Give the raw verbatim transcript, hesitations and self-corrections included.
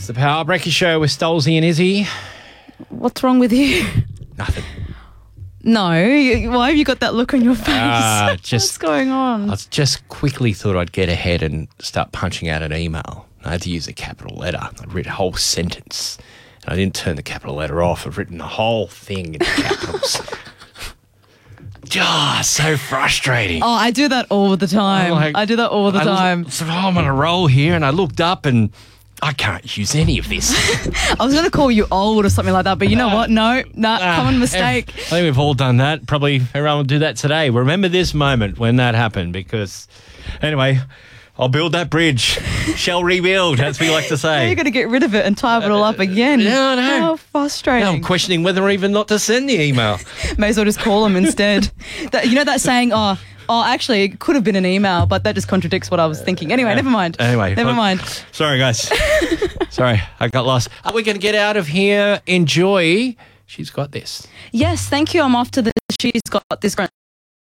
It's the Power Breaker Show with Stolzy and Izzy. What's wrong with you? Nothing. No, you- why have you got that look on your face? Ah, just- What's going on? I just quickly thought I'd get ahead and start punching out an email. I had to use a capital letter. I'd written a whole sentence. And I didn't turn the capital letter off. I've written the whole thing in capitals. Ah, so frustrating. Oh, I do that all the time. I'm like- I do that all the I time. lo- so I'm on a roll here, and I looked up, and I can't use any of this. I was going to call you old or something like that, but you know what? No, nah, Ah, common mistake. I think we've all done that. Probably everyone will do that today. Remember this moment when that happened, because anyway, I'll build that bridge. Shall rebuild, as we like to Now say. you're going to get rid of it and type it all up again. Yeah, I know. How frustrating. Now I'm questioning whether even not to send the email. May as well just call them instead. That, you know that saying, oh, oh, actually, it could have been an email, but that just contradicts what I was thinking. Anyway, never mind. Anyway, Never well, mind. Sorry, guys. Sorry, I got lost. Are we going to get out of here? Enjoy. She's got this. Yes, thank you. I'm off to the She's Got This